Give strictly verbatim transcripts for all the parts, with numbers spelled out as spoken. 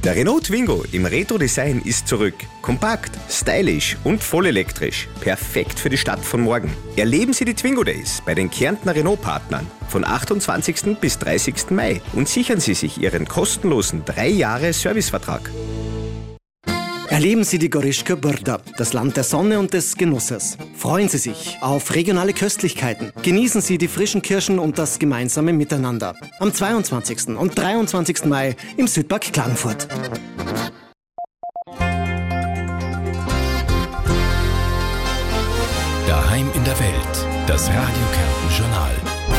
Der Renault Twingo im Retro-Design ist zurück. Kompakt, stylisch und vollelektrisch. Perfekt für die Stadt von morgen. Erleben Sie die Twingo Days bei den Kärntner Renault-Partnern von achtundzwanzigsten bis dreißigsten Mai und sichern Sie sich Ihren kostenlosen drei Jahre Servicevertrag. Erleben Sie die Goryschka Brda, das Land der Sonne und des Genusses. Freuen Sie sich auf regionale Köstlichkeiten. Genießen Sie die frischen Kirschen und das gemeinsame Miteinander. Am zweiundzwanzigsten und dreiundzwanzigsten Mai im Südpark Klagenfurt. Daheim in der Welt, das Radio Kärnten Journal.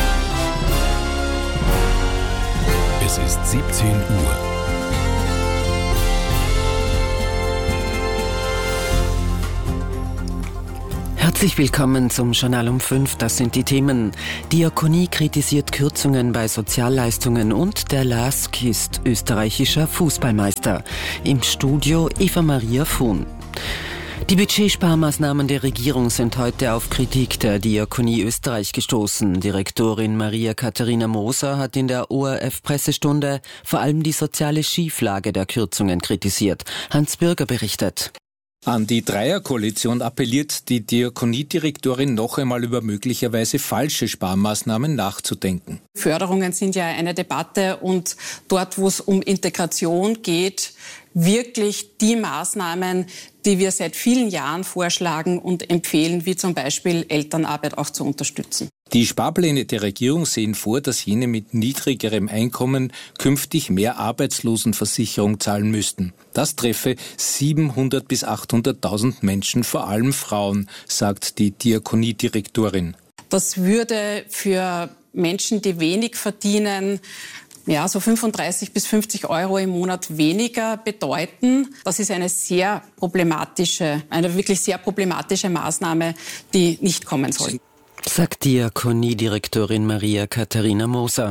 Es ist siebzehn Uhr. Herzlich willkommen zum Journal um fünf. Das sind die Themen. Diakonie kritisiert Kürzungen bei Sozialleistungen und der L A S K ist österreichischer Fußballmeister. Im Studio Eva Maria Fuhn. Die Budgetsparmaßnahmen der Regierung sind heute auf Kritik der Diakonie Österreich gestoßen. Direktorin Maria Katharina Moser hat in der O R F-Pressestunde vor allem die soziale Schieflage der Kürzungen kritisiert. Hans Bürger berichtet. An die Dreierkoalition appelliert die Diakoniedirektorin noch einmal über möglicherweise falsche Sparmaßnahmen nachzudenken. Förderungen sind ja eine Debatte und dort, wo es um Integration geht, wirklich die Maßnahmen, die wir seit vielen Jahren vorschlagen und empfehlen, wie zum Beispiel Elternarbeit auch zu unterstützen. Die Sparpläne der Regierung sehen vor, dass jene mit niedrigerem Einkommen künftig mehr Arbeitslosenversicherung zahlen müssten. Das treffe siebenhundert bis achthunderttausend Menschen, vor allem Frauen, sagt die Diakoniedirektorin. Das würde für Menschen, die wenig verdienen, ja, so fünfunddreißig bis fünfzig Euro im Monat weniger bedeuten. Das ist eine sehr problematische, eine wirklich sehr problematische Maßnahme, die nicht kommen soll. Sagt Diakoniedirektorin Maria Katharina Moser.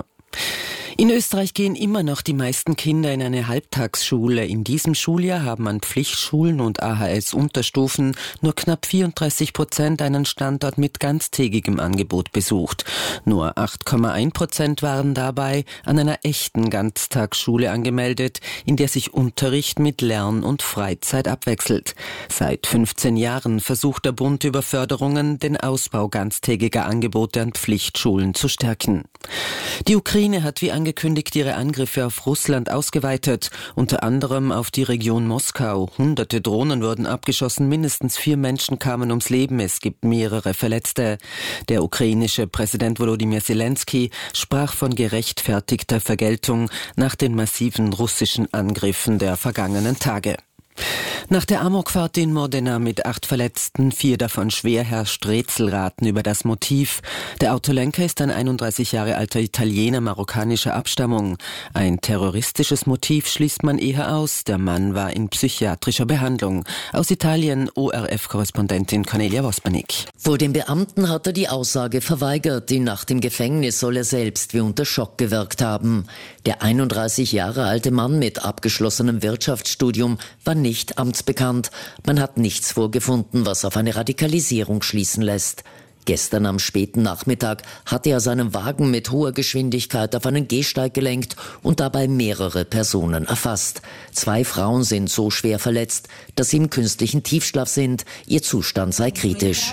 In Österreich gehen immer noch die meisten Kinder in eine Halbtagsschule. In diesem Schuljahr haben an Pflichtschulen und A H S-Unterstufen nur knapp vierunddreißig Prozent einen Standort mit ganztägigem Angebot besucht. Nur acht Komma eins Prozent waren dabei an einer echten Ganztagsschule angemeldet, in der sich Unterricht mit Lern- und Freizeit abwechselt. Seit fünfzehn Jahren versucht der Bund über Förderungen, den Ausbau ganztägiger Angebote an Pflichtschulen zu stärken. Die Ukraine hat wie angekündigt ihre Angriffe auf Russland ausgeweitet, unter anderem auf die Region Moskau. Hunderte Drohnen wurden abgeschossen, mindestens vier Menschen kamen ums Leben, es gibt mehrere Verletzte. Der ukrainische Präsident Volodymyr Zelensky sprach von gerechtfertigter Vergeltung nach den massiven russischen Angriffen der vergangenen Tage. Nach der Amokfahrt in Modena mit acht Verletzten, vier davon schwer, herrscht Rätselraten über das Motiv. Der Autolenker ist ein einunddreißig Jahre alter Italiener marokkanischer Abstammung. Ein terroristisches Motiv schließt man eher aus. Der Mann war in psychiatrischer Behandlung. Aus Italien O R F-Korrespondentin Cornelia Wospanik. Vor dem Beamten hat er die Aussage verweigert. Die Nacht im Gefängnis soll er selbst wie unter Schock gewirkt haben. Der einunddreißig Jahre alte Mann mit abgeschlossenem Wirtschaftsstudium war nicht amtsbekannt. Man hat nichts vorgefunden, was auf eine Radikalisierung schließen lässt. Gestern am späten Nachmittag hatte er seinen Wagen mit hoher Geschwindigkeit auf einen Gehsteig gelenkt und dabei mehrere Personen erfasst. Zwei Frauen sind so schwer verletzt, dass sie im künstlichen Tiefschlaf sind. Ihr Zustand sei kritisch.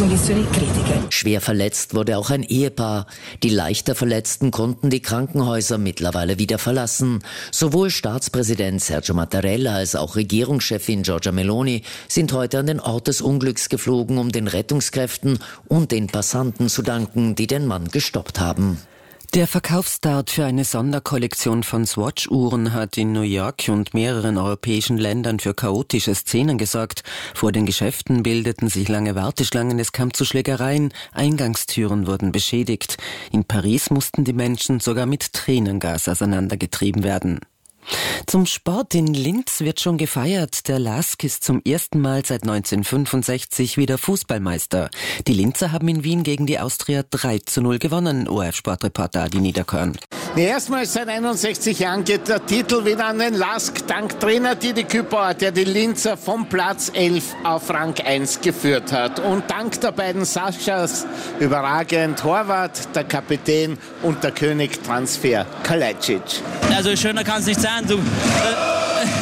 Schwer verletzt wurde auch ein Ehepaar. Die leichter Verletzten konnten die Krankenhäuser mittlerweile wieder verlassen. Sowohl Staatspräsident Sergio Mattarella als auch Regierungschefin Giorgia Meloni sind heute an den Ort des Unglücks geflogen, um den Rettungskräften und den Passanten zu danken, die den Mann gestoppt haben. Der Verkaufsstart für eine Sonderkollektion von Swatch-Uhren hat in New York und mehreren europäischen Ländern für chaotische Szenen gesorgt. Vor den Geschäften bildeten sich lange Warteschlangen, es kam zu Schlägereien, Eingangstüren wurden beschädigt. In Paris mussten die Menschen sogar mit Tränengas auseinandergetrieben werden. Zum Sport in Linz wird schon gefeiert. Der L A S K ist zum ersten Mal seit neunzehnhundertfünfundsechzig wieder Fußballmeister. Die Linzer haben in Wien gegen die Austria drei zu null gewonnen. O R F-Sportreporter Adi Niederkorn. Erstmals seit einundsechzig Jahren geht der Titel wieder an den L A S K, dank Trainer Didi Küpauer, der die Linzer vom Platz elf auf Rang eins geführt hat. Und dank der beiden Saschas überragend Horvath, der Kapitän und der König Transfer Kalajdzic. Also schöner kann es nicht sein. Du, äh,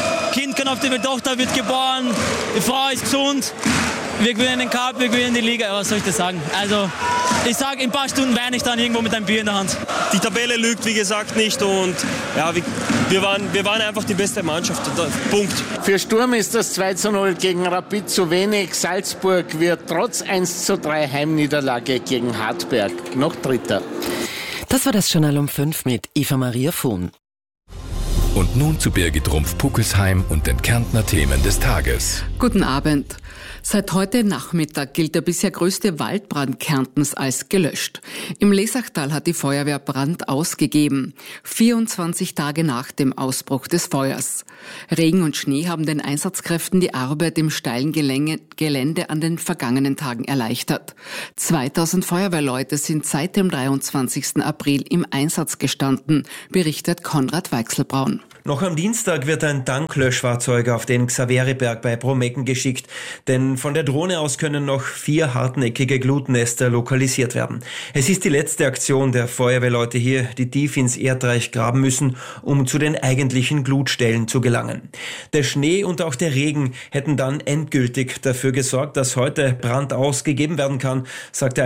auf die Tochter wird geboren, die Frau ist gesund. Wir gewinnen den Cup, wir gewinnen die Liga, was soll ich das sagen? Also, ich sage, in ein paar Stunden weine ich dann irgendwo mit einem Bier in der Hand. Die Tabelle lügt, wie gesagt, nicht und ja, wir waren, wir waren einfach die beste Mannschaft. Punkt. Für Sturm ist das zwei zu null gegen Rapid zu wenig. Salzburg wird trotz eins zu drei Heimniederlage gegen Hartberg noch Dritter. Das war das Journal um fünf mit Eva Maria Fuhn. Und nun zu Birgit Rumpf-Puckelsheim und den Kärntner Themen des Tages. Guten Abend. Seit heute Nachmittag gilt der bisher größte Waldbrand Kärntens als gelöscht. Im Lesachtal hat die Feuerwehr Brand ausgegeben, vierundzwanzig Tage nach dem Ausbruch des Feuers. Regen und Schnee haben den Einsatzkräften die Arbeit im steilen Gelände an den vergangenen Tagen erleichtert. zweitausend Feuerwehrleute sind seit dem dreiundzwanzigsten April im Einsatz gestanden, berichtet Konrad Weichselbraun. Noch am Dienstag wird ein Tanklöschfahrzeug auf den Xaveriberg bei Bromecken geschickt, denn von der Drohne aus können noch vier hartnäckige Glutnester lokalisiert werden. Es ist die letzte Aktion der Feuerwehrleute hier, die tief ins Erdreich graben müssen, um zu den eigentlichen Glutstellen zu gelangen. Der Schnee und auch der Regen hätten dann endgültig dafür gesorgt, dass heute Brand ausgegeben werden kann, sagte